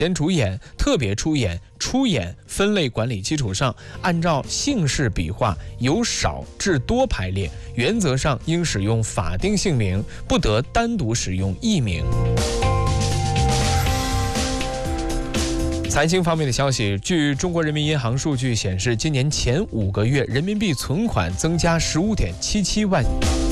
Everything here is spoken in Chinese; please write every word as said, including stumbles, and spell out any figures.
先主演、特别出演、出演分类管理基础上，按照姓氏笔画由少至多排列，原则上应使用法定姓名，不得单独使用艺名。财经方面的消息，据中国人民银行数据显示，今年前五个月人民币存款增加十五点七七万亿。